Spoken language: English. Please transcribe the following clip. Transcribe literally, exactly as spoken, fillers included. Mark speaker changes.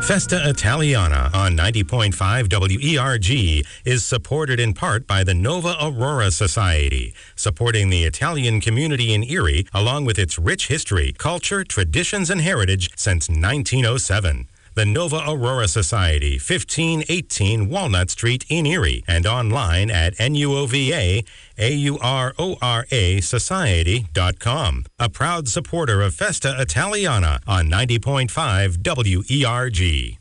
Speaker 1: Festa Italiana on ninety point five W E R G is supported in part by the Nova Aurora Society, supporting the Italian community in Erie along with its rich history, culture, traditions, and heritage since nineteen oh seven. The Nova Aurora Society, fifteen eighteen Walnut Street in Erie, and online at N U O V A A U R O R A Society dot com. A proud supporter of Festa Italiana on ninety point five W E R G.